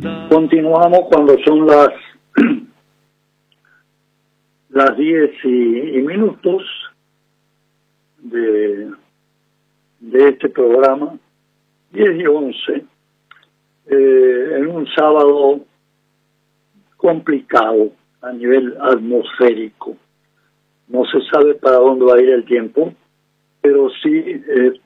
Continuamos cuando son las 10 y minutos de este programa, 10 y 11, en un sábado complicado a nivel atmosférico. No se sabe para dónde va a ir el tiempo, pero sí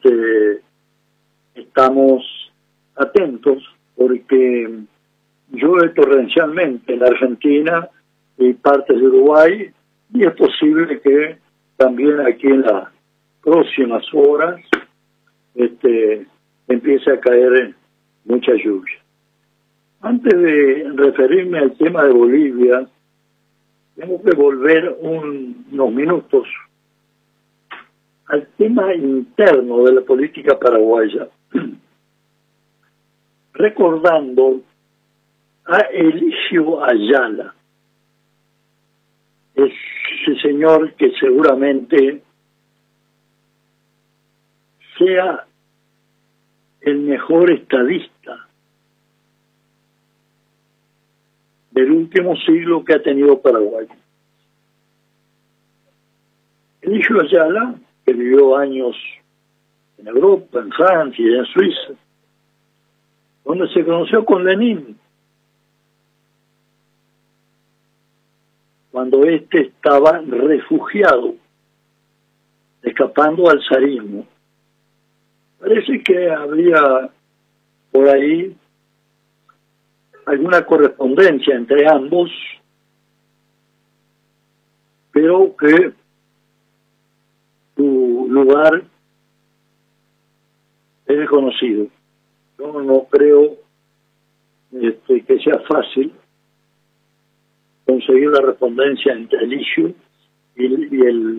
estamos atentos porque llueve torrencialmente en Argentina y partes de Uruguay, y es posible que también aquí en las próximas horas empiece a caer mucha lluvia. Antes de referirme al tema de Bolivia, tengo que volver unos minutos al tema interno de la política paraguaya, recordando a Eligio Ayala, ese señor que seguramente sea el mejor estadista del último siglo que ha tenido Paraguay. Eligio Ayala, que vivió años en Europa, en Francia y en Suiza, donde se conoció con Lenin, cuando estaba refugiado, escapando al zarismo. Parece que había por ahí alguna correspondencia entre ambos, pero que su lugar es desconocido. Yo no creo que sea fácil conseguir la correspondencia entre Eligio y el